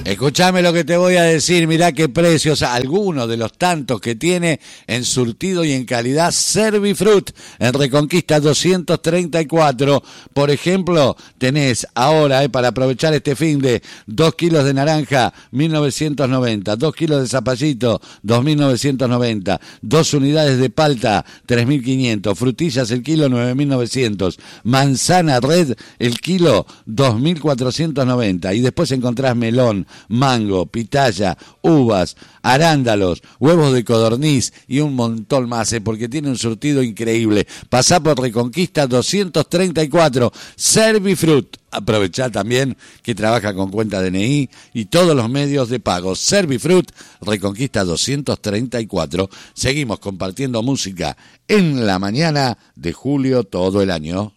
Escuchame lo que te voy a decir, mirá qué precios, algunos de los tantos que tiene en surtido y en calidad Servifrut, en Reconquista 234. Por ejemplo, tenés ahora, para aprovechar este fin de 2 kilos de naranja, 1.990, 2 kilos de zapallito, 2.990, 2 unidades de palta, 3.500, frutillas el kilo, 9.900, manzana red el kilo, 2.490, y después encontrás melón, mango, pitaya, uvas, arándalos, huevos de codorniz y un montón más, porque tiene un surtido increíble. Pasá por Reconquista 234, Servifrut. Aprovechá también que trabaja con cuenta DNI y todos los medios de pago. Servifrut, Reconquista 234. Seguimos compartiendo música en la mañana de julio todo el año.